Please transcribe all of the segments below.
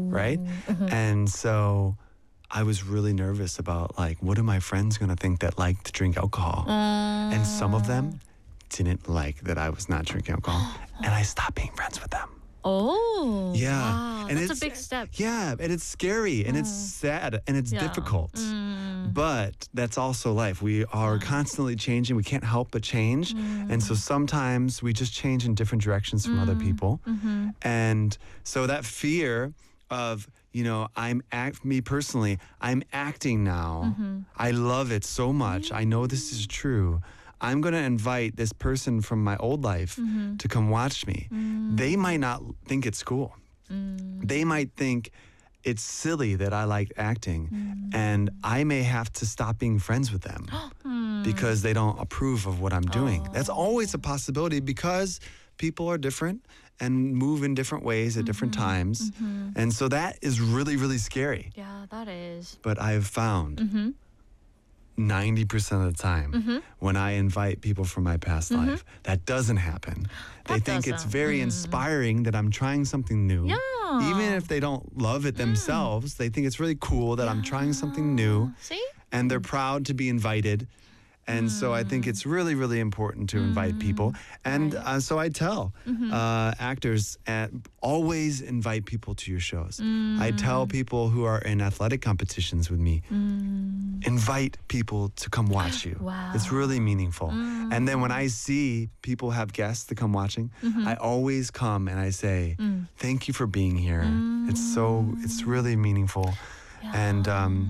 right? And so I was really nervous about like, what are my friends gonna think that like to drink alcohol? And some of them didn't like that I was not drinking alcohol, and I stopped being friends with them. Oh, Yeah. wow. And That's a it's- big step. Yeah, and it's scary and it's sad and it's Yeah. difficult. But that's also life. We are constantly changing. We can't help but change. And so sometimes we just change in different directions from other people. And so that fear of, you know, me personally, I'm acting now. I love it so much. I know this is true. I'm going to invite this person from my old life to come watch me. They might not think it's cool. They might think it's silly that I like acting, and I may have to stop being friends with them because they don't approve of what I'm doing. That's always a possibility because people are different and move in different ways at different times. And so that is really, really scary. Yeah, that is. But I've found 90% of the time when I invite people from my past life, that doesn't happen. They That think it's doesn't. very inspiring that I'm trying something new. Yeah. Even if they don't love it themselves, they think it's really cool that I'm trying something new, See? and they're proud to be invited. And so I think it's really, really important to invite people. And so I tell actors, always invite people to your shows. I tell people who are in athletic competitions with me, invite people to come watch you. Wow. It's really meaningful. And then when I see people have guests to come watching, I always come and I say, thank you for being here. It's really meaningful. And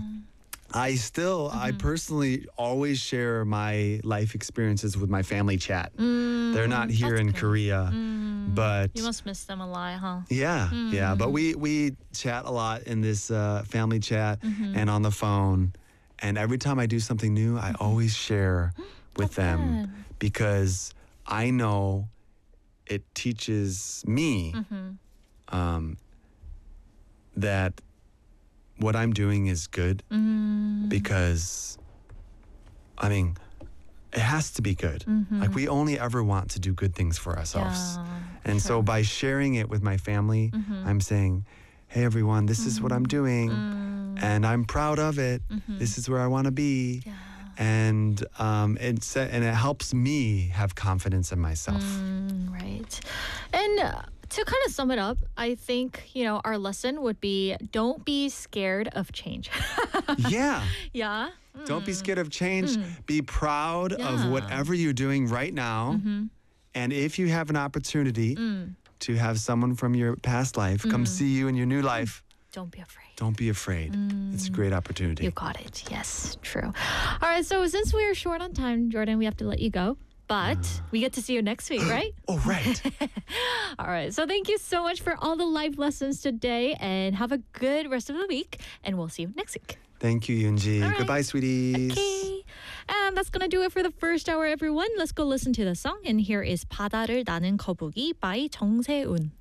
I personally always share my life experiences with my family chat. They're not here in Korea, but You must miss them a lot, huh? yeah. But we chat a lot in this family chat and on the phone. And every time I do something new, I always share with them because I know it teaches me that what I'm doing is good because, I mean, it has to be good. Like we only ever want to do good things for ourselves. Yeah, And so by sharing it with my family, I'm saying, hey everyone, this is what I'm doing and I'm proud of it. This is where I want to be. Yeah. And it helps me have confidence in myself. Right. And to kind of sum it up, I think, you know, our lesson would be don't be scared of change. Yeah. Yeah. Don't be scared of change. Be proud Yeah. of whatever you're doing right now. And if you have an opportunity to have someone from your past life come see you in your new life, Don't be afraid. don't be afraid. It's a great opportunity. You got it. Yes, true. All right, so since we're short on time, Jordan, we have to let you go. But we get to see you next week, right? Oh, right. All right. So thank you so much for all the life lessons today and have a good rest of the week. And we'll see you next week. Thank you, Yoonji. All right. Goodbye, sweeties. Okay. And that's going to do it for the first hour, everyone. Let's go listen to the song. And here is 바다를 나는 거북이 by 정세운.